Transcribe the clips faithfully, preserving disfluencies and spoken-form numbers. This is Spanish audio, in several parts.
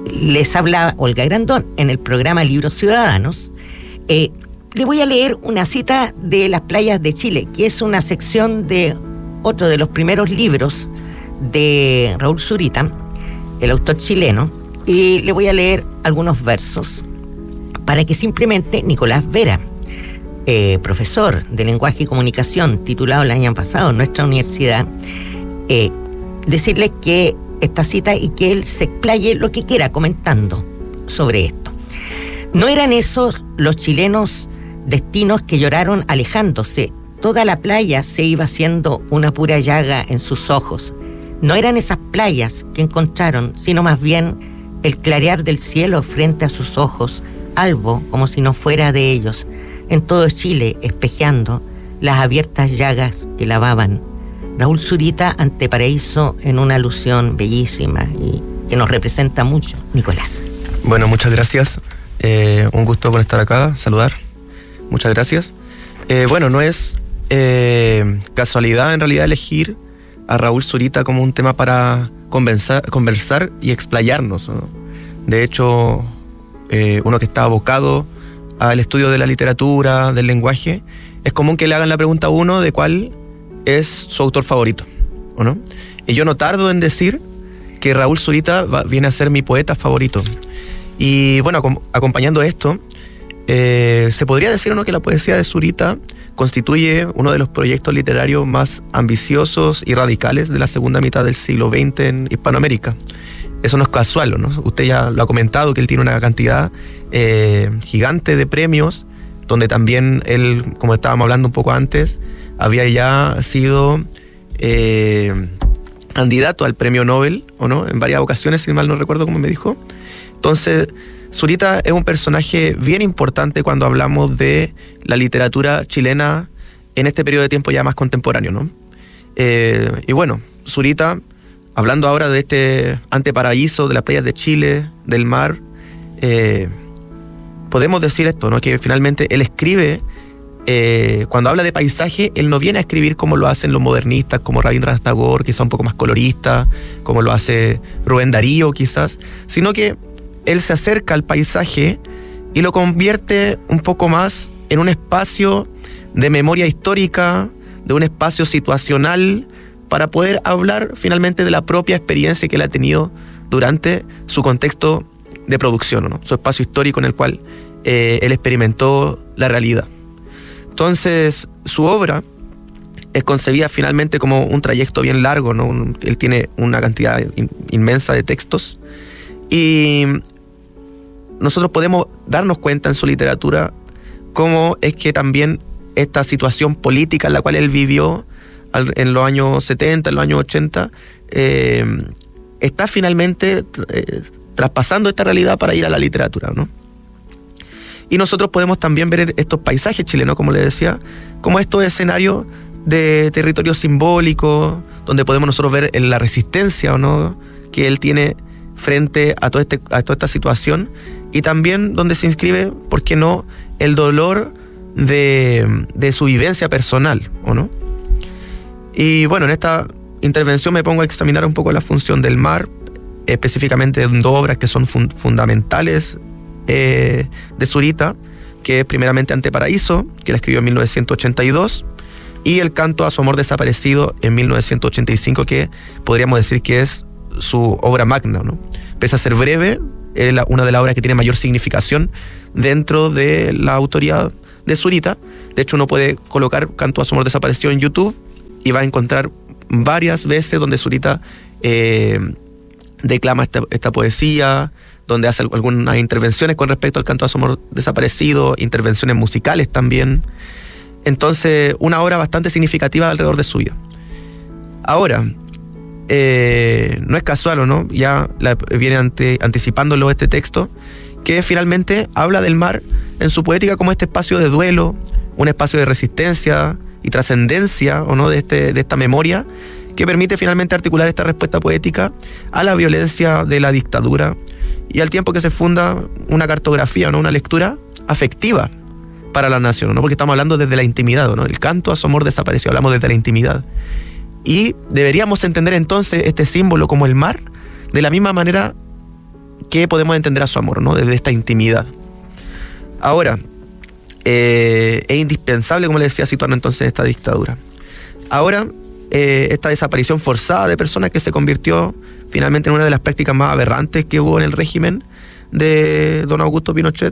les habla Olga Grandón en el programa Libros Ciudadanos. Eh, le voy a leer una cita de Las Playas de Chile, que es una sección de otro de los primeros libros de Raúl Zurita, el autor chileno, y le voy a leer algunos versos para que simplemente Nicolás Vera, eh, profesor de lenguaje y comunicación, titulado el año pasado en nuestra universidad, eh, decirle que esta cita y que él se explaye lo que quiera comentando sobre esto. No eran esos los chilenos destinos que lloraron alejándose. Toda la playa se iba haciendo una pura llaga en sus ojos. No eran esas playas que encontraron, sino más bien el clarear del cielo frente a sus ojos, albo como si no fuera de ellos, en todo Chile espejeando las abiertas llagas que lavaban. Raúl Zurita ante Paraíso, en una alusión bellísima y que nos representa mucho. Nicolás. Bueno, muchas gracias. Eh, un gusto por estar acá, saludar. Muchas gracias. Eh, bueno, no es eh, casualidad en realidad elegir a Raúl Zurita como un tema para conversar, conversar y explayarnos, ¿no? De hecho, eh, uno que está abocado al estudio de la literatura, del lenguaje, es común que le hagan la pregunta a uno de cuál es su autor favorito, ¿o no? Y yo no tardo en decir que Raúl Zurita va, viene a ser mi poeta favorito. Y bueno, acom- acompañando esto, eh, se podría decir, ¿no?, que la poesía de Zurita constituye uno de los proyectos literarios más ambiciosos y radicales de la segunda mitad del siglo veinte en Hispanoamérica. Eso no es casual, ¿no? Usted ya lo ha comentado, que él tiene una cantidad eh, gigante de premios, donde también él, como estábamos hablando un poco antes, había ya sido eh, candidato al premio Nobel, ¿o no?, en varias ocasiones, si mal no recuerdo cómo me dijo. Entonces, Zurita es un personaje bien importante cuando hablamos de la literatura chilena en este periodo de tiempo ya más contemporáneo, ¿no? Eh, y bueno, Zurita, hablando ahora de este anteparaíso de las playas de Chile, del mar, eh, podemos decir esto, ¿no?, que finalmente él escribe, eh, cuando habla de paisaje, él no viene a escribir como lo hacen los modernistas, como Rabindranath Tagore, quizá un poco más colorista, como lo hace Rubén Darío quizás, sino que él se acerca al paisaje y lo convierte un poco más en un espacio de memoria histórica, de un espacio situacional, para poder hablar finalmente de la propia experiencia que él ha tenido durante su contexto de producción, ¿no?, su espacio histórico en el cual eh, él experimentó la realidad. Entonces, su obra es concebida finalmente como un trayecto bien largo, ¿no? Un, él tiene una cantidad in, inmensa de textos y nosotros podemos darnos cuenta en su literatura cómo es que también esta situación política en la cual él vivió en los años setenta, en los años ochenta, eh, está finalmente eh, traspasando esta realidad para ir a la literatura, ¿no? Y nosotros podemos también ver estos paisajes chilenos, como les decía, como estos escenarios de territorio simbólico, donde podemos nosotros ver la resistencia, ¿o no?, que él tiene frente a, todo este, a toda esta situación, y también donde se inscribe, ¿por qué no?, el dolor de, de su vivencia personal, ¿o no? Y bueno, en esta intervención me pongo a examinar un poco la función del mar, específicamente en dos obras que son fun- fundamentales eh, de Zurita, que es primeramente Anteparaíso, que la escribió en mil novecientos ochenta y dos, y El canto a su amor desaparecido en mil novecientos ochenta y cinco, que podríamos decir que es su obra magna, ¿no? Pese a ser breve, es la, una de las obras que tiene mayor significación dentro de la autoría de Zurita. De hecho, uno puede colocar Canto a su amor desaparecido en YouTube y va a encontrar varias veces donde Zurita eh, declama esta, esta poesía, donde hace algunas intervenciones con respecto al Canto a su amor desaparecido, intervenciones musicales también. Entonces, una obra bastante significativa alrededor de su vida. Ahora, eh, no es casual, ¿o no? Ya la, viene ante, anticipándolo este texto, que finalmente habla del mar en su poética como este espacio de duelo, un espacio de resistencia y trascendencia, ¿o no?, de, este, de esta memoria, que permite finalmente articular esta respuesta poética a la violencia de la dictadura y al tiempo que se funda una cartografía, ¿no?, una lectura afectiva para la nación, ¿no?, porque estamos hablando desde la intimidad, ¿no? El canto a su amor desapareció, hablamos desde la intimidad. Y deberíamos entender entonces este símbolo como el mar de la misma manera qué podemos entender a su amor, ¿no? Desde esta intimidad. Ahora, eh, es indispensable, como les decía, situarnos entonces en esta dictadura. Ahora, eh, esta desaparición forzada de personas que se convirtió finalmente en una de las prácticas más aberrantes que hubo en el régimen de don Augusto Pinochet,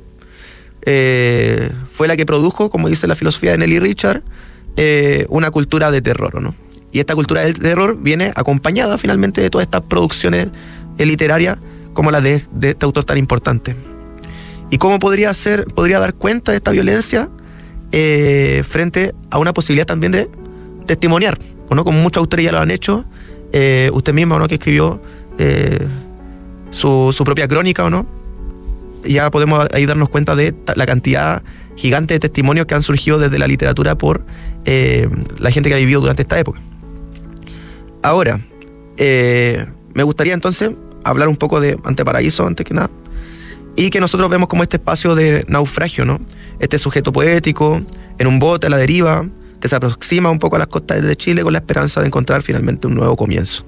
eh, fue la que produjo, como dice la filosofía de Nelly Richard, eh, una cultura de terror, ¿no? Y esta cultura del terror viene acompañada finalmente de todas estas producciones eh, literarias como las de, de este autor tan importante. ¿Y cómo podría ser, podría dar cuenta de esta violencia eh, frente a una posibilidad también de testimoniar, ¿no? Como muchos autores ya lo han hecho, eh, usted mismo, ¿no? Que escribió eh, su, su propia crónica, ¿o no? Ya podemos ahí darnos cuenta de la cantidad gigante de testimonios que han surgido desde la literatura por eh, la gente que ha vivido durante esta época. Ahora, eh, me gustaría entonces hablar un poco de Anteparaíso, antes que nada, y que nosotros vemos como este espacio de naufragio, ¿no? Este sujeto poético en un bote a la deriva, que se aproxima un poco a las costas de Chile con la esperanza de encontrar finalmente un nuevo comienzo.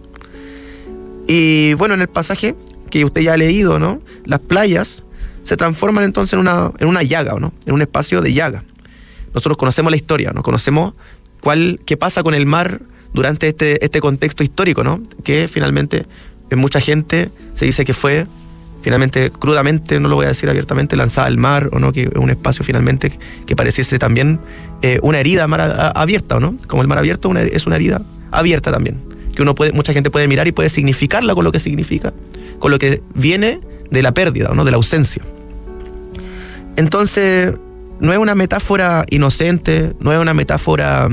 Y bueno, en el pasaje que usted ya ha leído, ¿no? Las playas se transforman entonces en una, en una llaga, ¿no? En un espacio de llaga. Nosotros conocemos la historia, ¿no? Conocemos cuál, qué pasa con el mar durante este, este contexto histórico, ¿no? Que finalmente en mucha gente se dice que fue finalmente, crudamente, no lo voy a decir abiertamente, lanzada al mar, o no, que es un espacio finalmente que pareciese también eh, una herida mar a, abierta, ¿o no? Como el mar abierto una, es una herida abierta también, que uno puede, mucha gente puede mirar y puede significarla con lo que significa, con lo que viene de la pérdida, ¿no? De la ausencia. Entonces, no es una metáfora inocente, no es una metáfora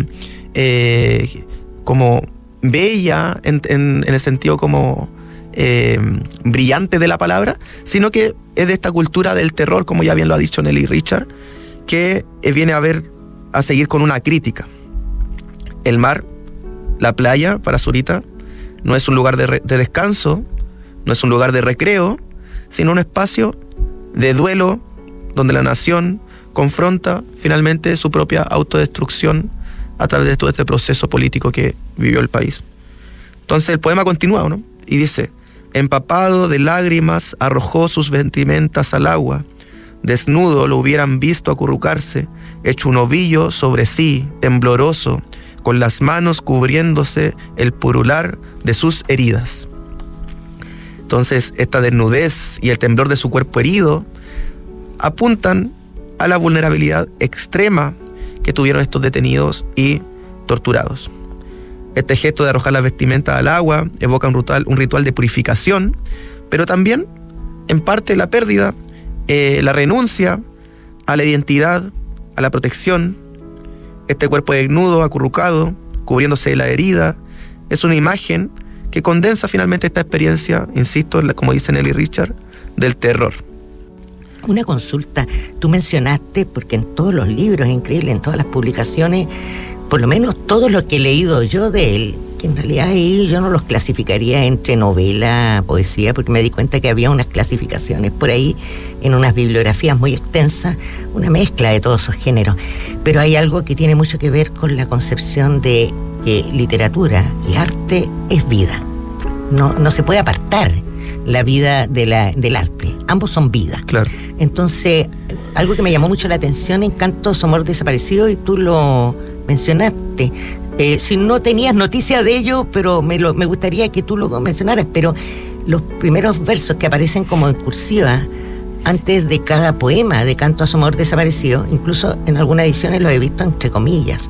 eh, como bella en, en, en el sentido como eh, brillante de la palabra, sino que es de esta cultura del terror, como ya bien lo ha dicho Nelly Richard, que eh, viene a ver, a seguir con una crítica. El mar, la playa, para Zurita, no es un lugar de, re, de descanso, no es un lugar de recreo, sino un espacio de duelo, donde la nación confronta finalmente su propia autodestrucción a través de todo este proceso político que vivió el país. Entonces el poema continúa, ¿no? Y dice: empapado de lágrimas arrojó sus vestimentas al agua, desnudo lo hubieran visto acurrucarse, hecho un ovillo sobre sí, tembloroso, con las manos cubriéndose el purular de sus heridas. Entonces esta desnudez y el temblor de su cuerpo herido apuntan a la vulnerabilidad extrema que tuvieron estos detenidos y torturados. Este gesto de arrojar las vestimentas al agua evoca un ritual, un ritual de purificación, pero también, en parte, la pérdida, eh, la renuncia a la identidad, a la protección. Este cuerpo desnudo, acurrucado, cubriéndose de la herida, es una imagen que condensa finalmente esta experiencia, insisto, como dice Nelly Richard, del terror. Una consulta, tú mencionaste, porque en todos los libros, es increíble, en todas las publicaciones, por lo menos todo lo que he leído yo de él, que en realidad ahí yo no los clasificaría entre novela, poesía, porque me di cuenta que había unas clasificaciones por ahí, en unas bibliografías muy extensas, una mezcla de todos esos géneros. Pero hay algo que tiene mucho que ver con la concepción de que literatura y arte es vida. No, no se puede apartar la vida de la, del arte. Ambos son vida. Claro. Entonces, algo que me llamó mucho la atención en Canto a su amor desaparecido, y tú lo mencionaste. Eh, si no tenías noticia de ello, pero me, lo, me gustaría que tú lo mencionaras, pero los primeros versos que aparecen como en cursiva antes de cada poema de Canto a su amor desaparecido, incluso en algunas ediciones lo he visto entre comillas.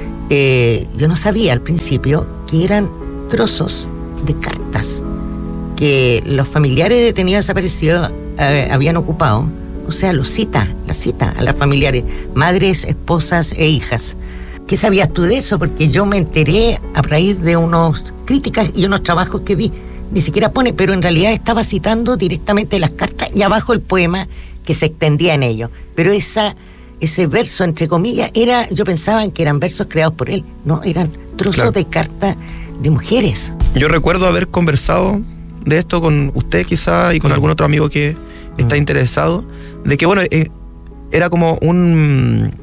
Eh, yo no sabía al principio que eran trozos de cartas que los familiares de detenidos desaparecidos eh, habían ocupado. O sea, los cita, la cita a las familiares, madres, esposas e hijas. ¿Qué sabías tú de eso? Porque yo me enteré a raíz de unas críticas y unos trabajos que vi. Ni siquiera pone, pero en realidad estaba citando directamente las cartas y abajo el poema que se extendía en ello. Pero esa, ese verso, entre comillas, era, yo pensaba que eran versos creados por él. No, eran trozos claro. de cartas de mujeres. Yo recuerdo haber conversado de esto con usted quizá y con algún otro amigo que está interesado, de que bueno, eh, era como un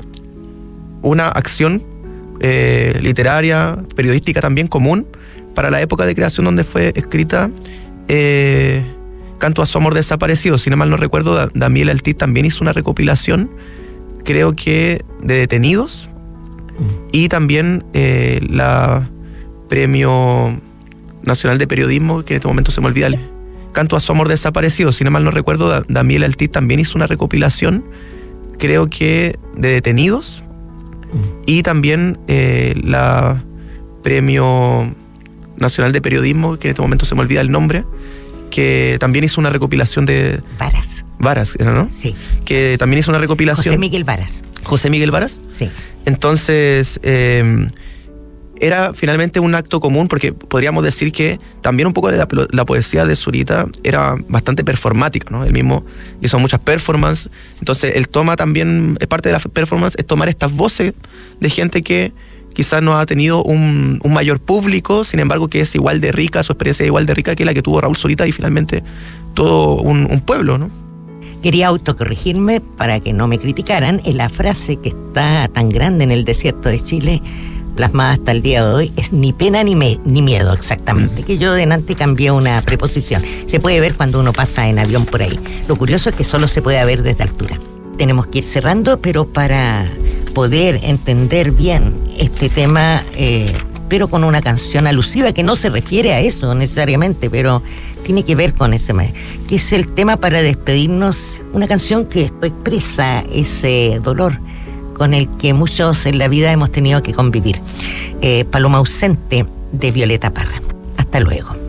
una acción eh, literaria, periodística también común para la época de creación donde fue escrita, eh, Canto a su amor desaparecido. Si no mal no recuerdo, Damiela Altiz también hizo una recopilación, creo que de detenidos, mm. y también eh, la Premio Nacional de Periodismo, que en este momento se me olvida. Canto a su amor desaparecido. Si no mal no recuerdo, Damiela Altiz también hizo una recopilación, creo que de detenidos, mm. y también eh, la Premio Nacional de Periodismo, que en este momento se me olvida el nombre, que también hizo una recopilación de... Varas. Varas, ¿no? Sí. Que también hizo una recopilación... José Miguel Varas. ¿José Miguel Varas? Sí. Entonces, eh, era finalmente un acto común, porque podríamos decir que también un poco la, la poesía de Zurita era bastante performática, ¿no? Él mismo hizo muchas performances, entonces él toma también, parte de la performance es tomar estas voces de gente que quizás no ha tenido un, un mayor público, sin embargo que es igual de rica, su experiencia es igual de rica que la que tuvo Raúl Zurita y finalmente todo un, un pueblo, ¿no? Quería autocorregirme para que no me criticaran. En la frase que está tan grande en el desierto de Chile, plasmada hasta el día de hoy, es ni pena ni, me, ni miedo, exactamente, que yo delante cambié una preposición. Se puede ver cuando uno pasa en avión por ahí. Lo curioso es que solo se puede ver desde altura. Tenemos que ir cerrando, pero para poder entender bien este tema, eh, pero con una canción alusiva que no se refiere a eso necesariamente, pero tiene que ver con ese, que es el tema para despedirnos, una canción que expresa ese dolor con el que muchos en la vida hemos tenido que convivir. Eh, Paloma ausente, de Violeta Parra. Hasta luego.